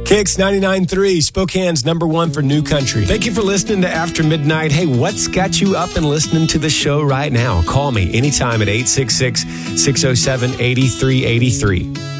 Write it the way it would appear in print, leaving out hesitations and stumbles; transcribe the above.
Kicks 99.3, Spokane's #1 for new country. Thank you for listening to After Midnight. Hey, what's got you up and listening to the show right now? Call me anytime at 866-607-8383.